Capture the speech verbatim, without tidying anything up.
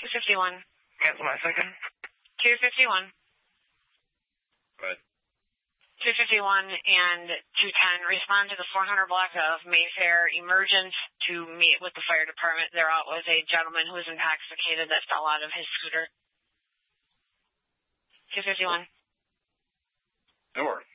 fifty-one. Cancel my second. two fifty-one. Go ahead. two fifty-one and two ten. Respond to the four hundred block of Mayfair Emergence to meet with the fire department. There was a gentleman who was intoxicated that fell out of his scooter. two fifty-one. Door.